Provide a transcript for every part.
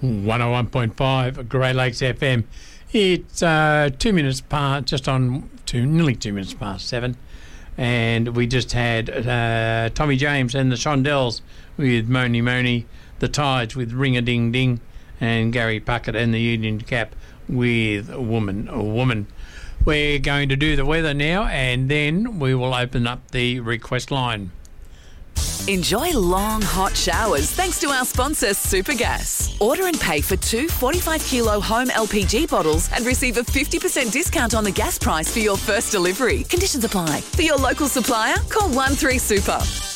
101.5 Great Lakes FM. It's 2 minutes past, nearly 2 minutes past 7. And we just had Tommy James and the Shondells with Moni Moni, the Tides with Ring a Ding Ding, and Gary Puckett and the Union Cap with Woman. We're going to do the weather now, and then we will open up the request line. Enjoy long, hot showers thanks to our sponsor, Supergas. Order and pay for 2 45-kilo home LPG bottles and receive a 50% discount on the gas price for your first delivery. Conditions apply. For your local supplier, call 13-SUPER.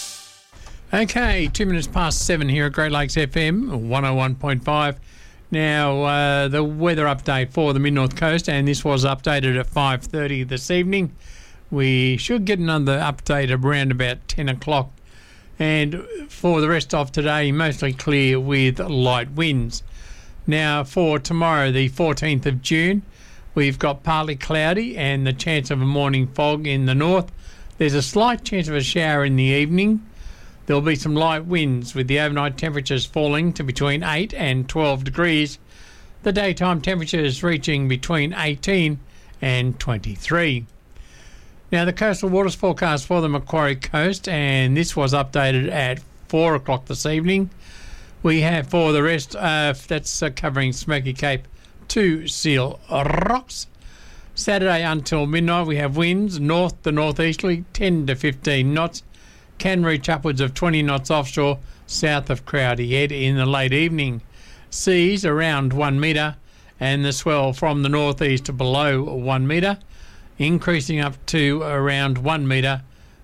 Okay, 2 minutes past 7 here at Great Lakes FM, 101.5. Now, the weather update for the Mid-North Coast, and this was updated at 5:30 this evening. We should get another update around about 10 o'clock. And for the rest of today, mostly clear with light winds. Now, for tomorrow, the 14th of June, we've got partly cloudy and the chance of a morning fog in the north. There's a slight chance of a shower in the evening. There'll be some light winds with the overnight temperatures falling to between 8 and 12 degrees. The daytime temperatures reaching between 18 and 23. Now, the coastal waters forecast for the Macquarie Coast, and this was updated at 4 o'clock this evening. We have for the rest, that's covering Smoky Cape to Seal Rocks. Saturday until midnight, we have winds north to northeasterly, 10 to 15 knots. Can reach upwards of 20 knots offshore, south of Crowdy Head in the late evening. Seas around 1 metre, and the swell from the northeast to below 1 metre. Increasing up to around 1 metre.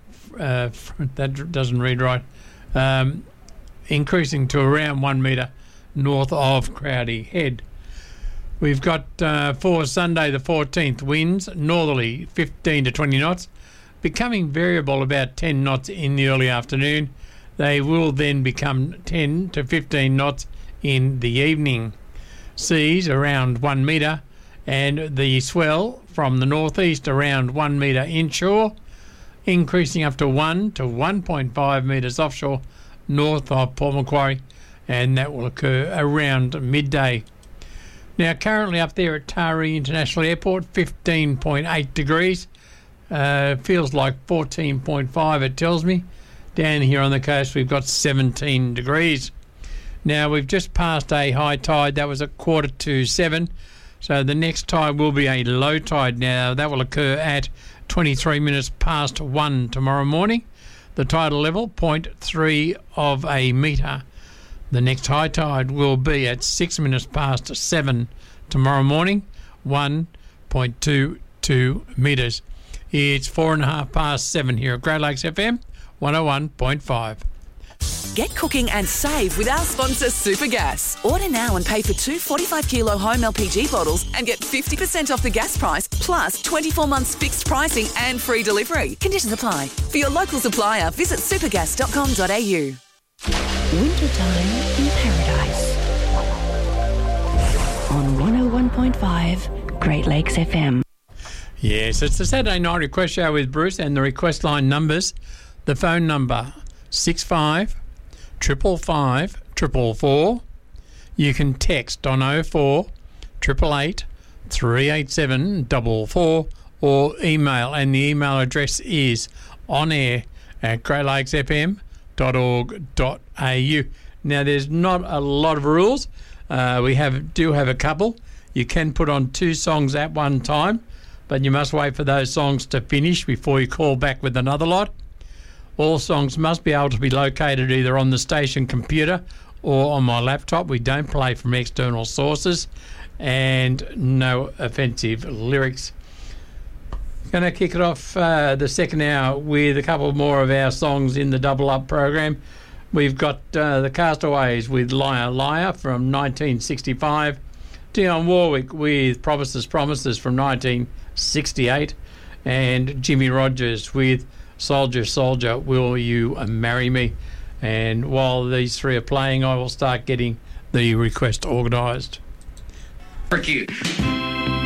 That doesn't read right. Increasing to around 1 metre north of Crowdy Head. We've got for Sunday the 14th, winds northerly 15 to 20 knots, becoming variable about 10 knots in the early afternoon. They will then become 10 to 15 knots in the evening. Seas around 1 metre, and the swell from the northeast around 1 metre inshore, increasing up to 1 to 1.5 metres offshore north of Port Macquarie, and that will occur around midday. Now, currently up there at Taree International Airport, 15.8 degrees. Feels like 14.5, it tells me. Down here on the coast, we've got 17 degrees. Now, we've just passed a high tide. That was at 6:45. So the next tide will be a low tide now. That will occur at 23 minutes past 1 tomorrow morning. The tidal level, 0.3 of a metre. The next high tide will be at 6 minutes past 7 tomorrow morning, 1.22 metres. It's 4.5 past 7 here at Great Lakes FM, 101.5. Get cooking and save with our sponsor, Supergas. Order now and pay for 2 45-kilo home LPG bottles and get 50% off the gas price, plus 24 months fixed pricing and free delivery. Conditions apply. For your local supplier, visit supergas.com.au. Wintertime in Paradise. On 101.5 Great Lakes FM. Yes, it's the Saturday Night Request Show with Bruce, and the request line numbers, the phone number 65 555 444. You can text on 04 888 387 44 or email, and the email address is onair@greatlakesfm.org.au. Now, there's not a lot of rules. We do have a couple. You can put on 2 songs at one time, but you must wait for those songs to finish before you call back with another lot. All songs must be able to be located either on the station computer or on my laptop. We don't play from external sources, and no offensive lyrics. Going to kick it off the second hour with a couple more of our songs in the Double Up program. We've got the Castaways with Liar Liar from 1965, Dionne Warwick with Promises Promises from 1968, and Jimmy Rogers with Soldier Soldier Will You Marry Me. And while these three are playing, I will start getting the request organised. For cute.